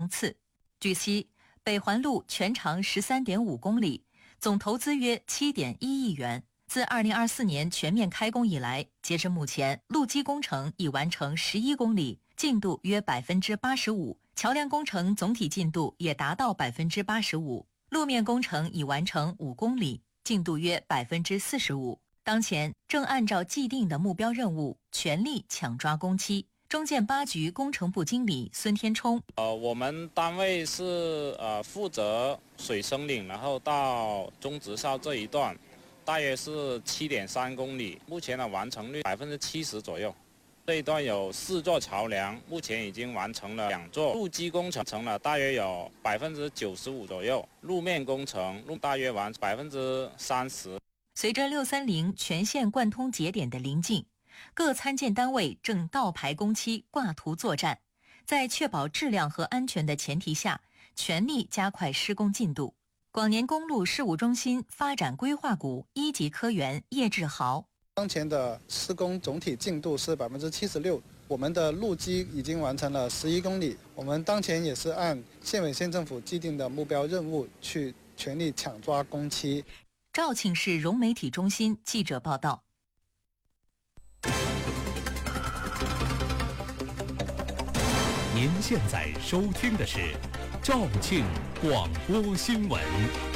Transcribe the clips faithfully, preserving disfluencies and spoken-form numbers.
航次。据悉，北环路全长 十三点五公里，总投资约 七点一亿元。自二零二四年全面开工以来，截至目前，路基工程已完成十一公里，进度约 百分之八十五， 桥梁工程总体进度也达到 百分之八十五， 路面工程已完成五公里，进度约 百分之四十五。 当前正按照既定的目标任务，全力抢抓工期。中建八局工程部经理孙天冲， 呃，我们单位是呃负责水生岭，然后到中直哨这一段，大约是 七点三公里，目前的完成率 百分之七十 左右。这一段有四座桥梁，目前已经完成了两座，路基工程成了大约有 百分之九十五 左右，路面工程路大约完 百分之三十。 随着六三零全线贯通节点的临近，各参建单位正倒排工期挂图作战，在确保质量和安全的前提下，全力加快施工进度。广年公路事务中心发展规划股一级科员叶志豪， 当前的施工总体进度是 百分之七十六， 我们的路基已经完成了十一公里。我们当前也是按县委县政府既定的目标任务去全力抢抓工期。 肇庆市融媒体中心记者报道。 您现在收听的是肇庆广播新闻。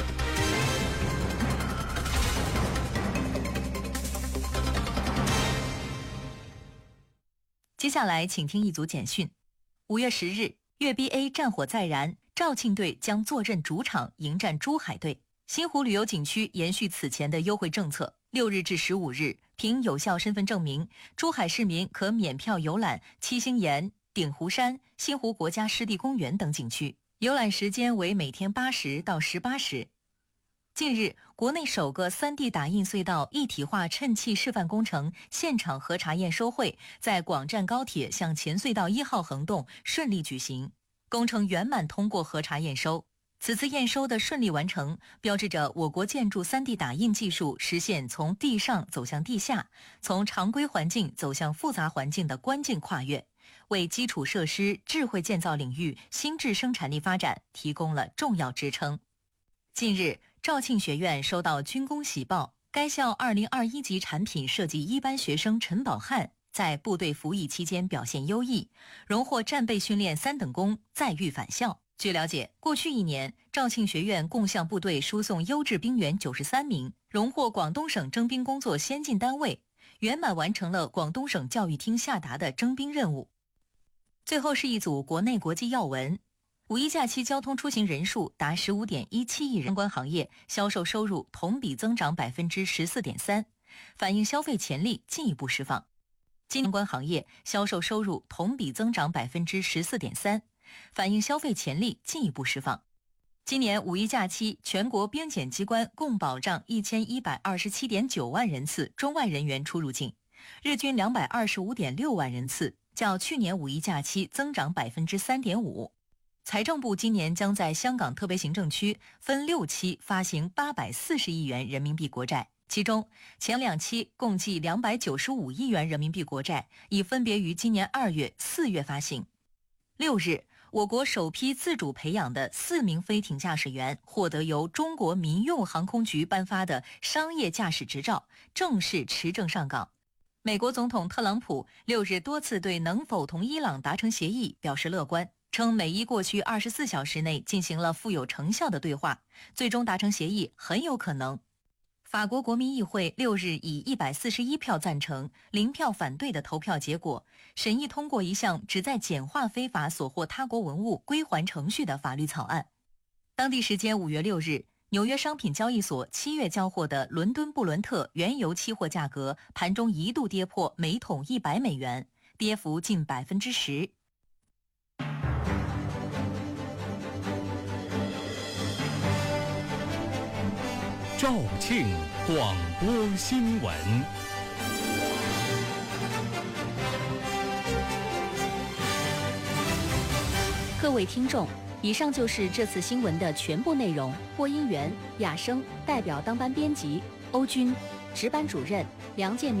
接下来请听一组简讯。五月十日，粤 B A 战火再燃，肇庆队将坐镇主场迎战珠海队。新湖旅游景区延续此前的优惠政策，六日至十五日，凭有效身份证明，珠海市民可免票游览七星岩、鼎湖山、新湖国家湿地公园等景区，游览时间为每天八时到十八时。近日，国内首个 三 D 打印隧道一体化衬砌示范工程现场核查验收会在广湛高铁向前隧道一号横洞顺利举行，工程圆满通过核查验收。此次验收的顺利完成，标志着我国建筑 三 D 打印技术实现从地上走向地下，从常规环境走向复杂环境的关键跨越，为基础设施智慧建造领域新质生产力发展提供了重要支撑。近日，肇庆学院收到军工喜报，该校二零二一级产品设计一班学生陈宝汉在部队服役期间表现优异，荣获战备训练三等功，载誉返校。据了解，过去一年，肇庆学院共向部队输送优质兵员九十三名，荣获广东省征兵工作先进单位，圆满完成了广东省教育厅下达的征兵任务。最后是一组国内国际要闻。五一假期交通出行人数达 十五点一七亿人，相关行业销售收入同比增长 百分之十四点三， 反映消费潜力进一步释放。相关行业销售收入同比增长 百分之十四点三， 反映消费潜力进一步释放。今年五一假期，全国边检机关共保障 一千一百二十七点九万人次中外人员出入境，日均 两百二十五点六万人次，较去年五一假期增长 百分之三点五。财政部今年将在香港特别行政区分六期发行八百四十亿元人民币国债，其中前两期共计两百九十五亿元人民币国债已分别于今年二月、四月发行。六日，我国首批自主培养的四名飞艇驾驶员获得由中国民用航空局颁发的商业驾驶执照，正式持证上岗。美国总统特朗普六日多次对能否同伊朗达成协议表示乐观，称美伊过去二十四小时内进行了富有成效的对话，最终达成协议很有可能。法国国民议会六日以一百四十一票赞成、零票反对的投票结果，审议通过一项旨在简化非法所获他国文物归还程序的法律草案。当地时间五月六日，纽约商品交易所七月交货的伦敦布伦特原油期货价格盘中一度跌破每桶一百美元，跌幅近百分之十。 肇庆广播新闻。 各位听众，以上就是这次新闻的全部内容。播音员雅生，代表当班编辑欧军，值班主任梁建明。